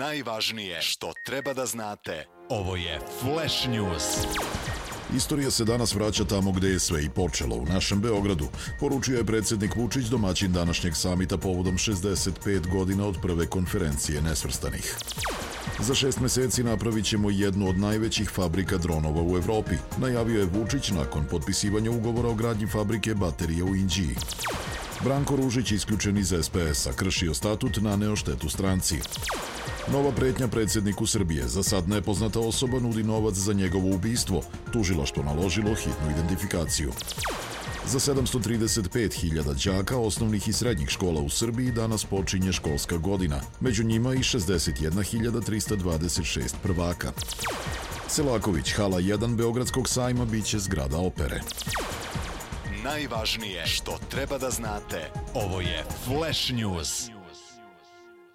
Najvažnije što treba da znate. Ovo je Flash News. Istorija se danas vraća tamo gde je sve i počelo, u našem Beogradu, poručio je predsjednik Vučić, domaćin današnjeg samita povodom 65 godina od prve konferencije nesvrstanih. Za 6 meseci napravit ćemo jednu od najvećih fabrika dronova u Evropi, najavio je Vučić nakon potpisivanja ugovora o gradnji fabrike baterije u Inđiji. Branko Ružić, isključen iz SPS-a, kršio statut, naneo štetu stranci. Nova pretnja predsjedniku Srbije, za sad nepoznata osoba nudi novac za njegovo ubistvo, tužilaštvo naložilo hitnu identifikaciju. Za 735.000 đaka osnovnih i srednjih škola u Srbiji danas počinje školska godina, među njima i 61.326 prvaka. Selaković, hala 1 Beogradskog sajma biće zgrada opere. Najvažnije što treba da znate. Ovo je Flash News.